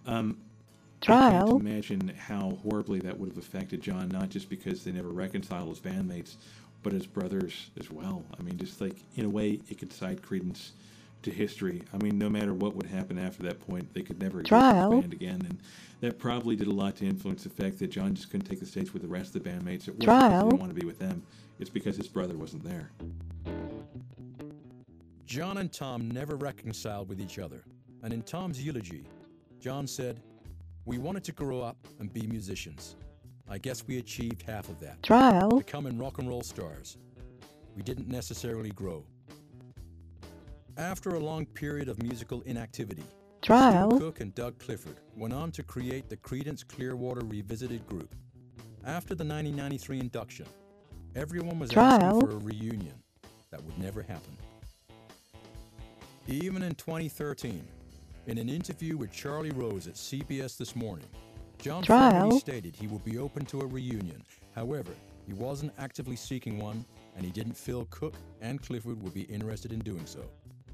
I Trial. can't imagine how horribly that would have affected John, not just because they never reconciled as bandmates, but as brothers as well. I mean, just like, in a way, it could cite credence to history. I mean, no matter what would happen after that point, they could never exist as Trial. a band again. And that probably did a lot to influence the fact that John just couldn't take the stage with the rest of the bandmates. It wasn't because Trial. he didn't want to be with them. It's because his brother wasn't there. John and Tom never reconciled with each other, and in Tom's eulogy, John said, "We wanted to grow up and be musicians. I guess we achieved half of that, Trial. becoming rock and roll stars. We didn't necessarily grow." After a long period of musical inactivity, Trial. Stu Cook and Doug Clifford went on to create the Creedence Clearwater Revisited group. After the 1993 induction, everyone was Trial. asking for a reunion. That would never happen. Even in 2013, in an interview with Charlie Rose at CBS This Morning, John Trial. Fogerty stated he would be open to a reunion. However, he wasn't actively seeking one, and he didn't feel Cook and Clifford would be interested in doing so.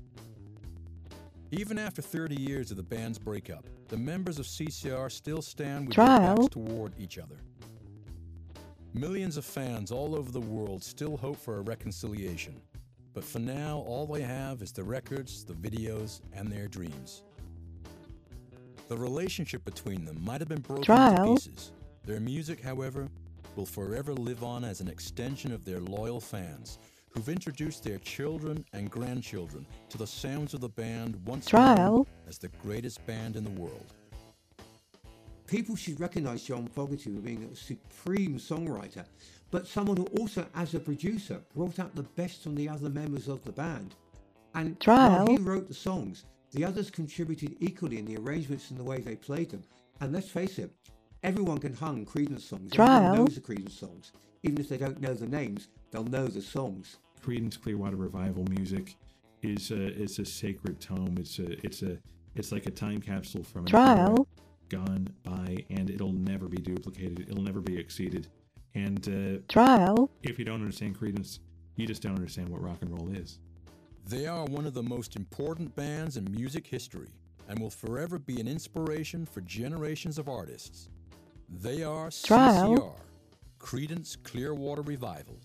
Even after 30 years of the band's breakup, the members of CCR still stand with their Trial. backs toward each other. Millions of fans all over the world still hope for a reconciliation. But for now, all they have is the records, the videos, and their dreams. The relationship between them might have been broken Trial. to pieces. Their music, however, will forever live on as an extension of their loyal fans, who've introduced their children and grandchildren to the sounds of the band once Trial. known as the greatest band in the world. People should recognise John Fogerty for being a supreme songwriter, but someone who also, as a producer, brought out the best from the other members of the band. And Trial. while he wrote the songs, the others contributed equally in the arrangements and the way they played them. And let's face it, everyone can hum Creedence songs. Trial. Everyone knows the Creedence songs. Even if they don't know the names, they'll know the songs. Creedence Clearwater Revival music is a sacred tome. It's like a time capsule from an Trial. era gone by, and it'll never be duplicated. It'll never be exceeded. And Trial. if you don't understand Creedence, you just don't understand what rock and roll is. They are one of the most important bands in music history and will forever be an inspiration for generations of artists. They are Trial. CCR, Creedence Clearwater Revival.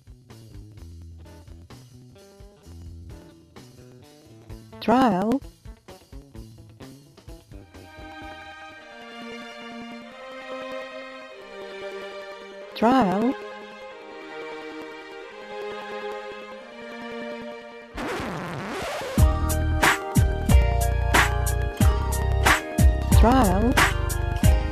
Trial. Trial. Trial.